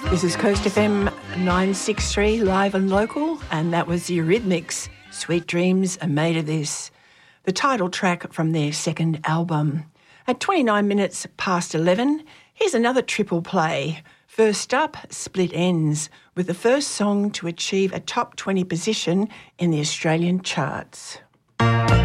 This is Coast FM 963 live and local, and that was the Eurythmics. Sweet Dreams Are Made of This, the title track from their second album. At 29 minutes past 11, here's another triple play. First up, Split Ends, with the first song to achieve a top 20 position in the Australian charts.